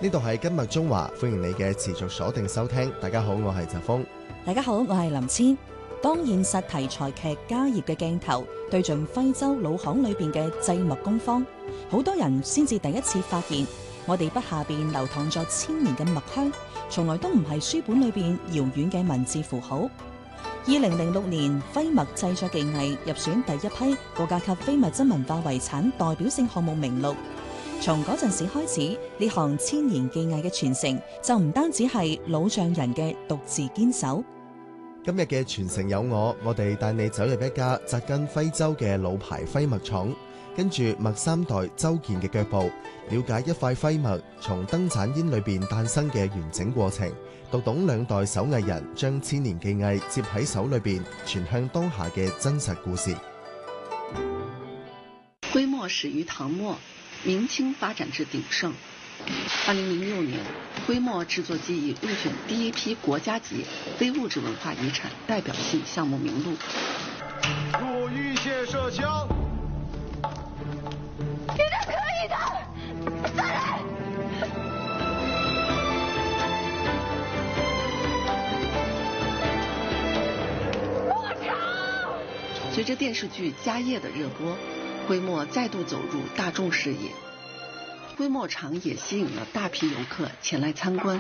呢度係今日中華，歡迎你嘅持續鎖定收聽。大家好，我係澤峰。 大家好，我係林千。當現實題材劇《家業》嘅鏡頭對準徽州老巷裏邊嘅製木工坊，好多人先至第一次發現，我哋筆下邊流淌咗千年嘅墨香，從來都唔係書本裏邊遙遠嘅文字符號。2006年，徽墨製作技藝入選第一批國家級非物質文化遺產代表性項目名錄。從嗰陣時開始，呢項千年技藝嘅傳承就唔單止係老匠人嘅獨自堅守。 今日嘅傳承有我哋帶你走入一家紮根徽州嘅老牌徽墨廠，跟住墨三代周健嘅腳步，了解一塊徽墨從燈盞煙裏邊誕生嘅完整過程，讀懂兩代手藝人將千年技藝接喺手裏邊傳向當下嘅真實故事。 徽墨始於唐末，明清發展至鼎盛。2006年，徽墨製作技藝入選第一批國家級非物質文化遺產代表性項目名錄。 入玉線射槍， 你的可以的，再來！我操！ 隨着電視劇《家業》的熱播，徽墨再度走入大眾視野。徽墨廠也吸引了大批遊客前來參觀。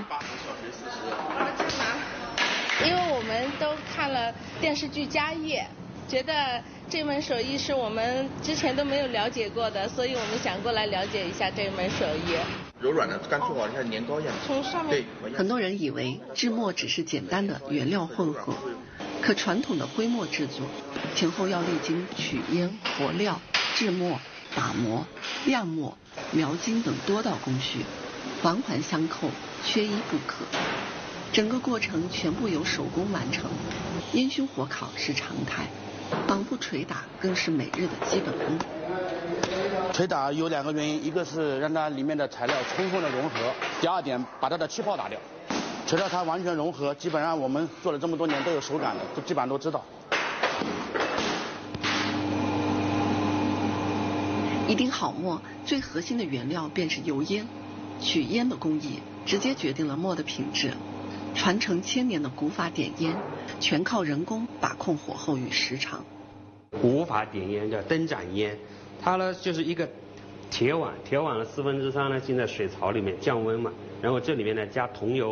因為我們都看了電視劇《家業》，覺得這門手藝是我們之前都沒有了解過的，所以我們想過來了解一下這門手藝。 柔軟的乾脆像年糕一樣。 從上面， 很多人以為製墨只是簡單的原料混合，可傳統的徽墨製作前後要歷經取煙、和料、製墨、打磨、晾墨、描金等多道工序，環環相扣，缺一不可。整個過程全部由手工完成，煙熏火烤是常態，綁布捶打更是每日的基本功。 捶打有兩個原因，一個是讓它裡面的材料充分的融合，第二點把它的氣泡打掉。捶到它完全融合，基本上我們做了這麼多年都有手感的，都基本上都知道。 一丁好墨最核心的原料便是油煙，取煙的工藝直接決定了墨的品質。傳承千年的古法點煙，全靠人工把控火候與時長。 古法點煙叫燈盞煙，它呢就是一個鐵碗，鐵碗的3/4呢浸在水槽裡面降溫嘛，然後這裡面呢加桐油。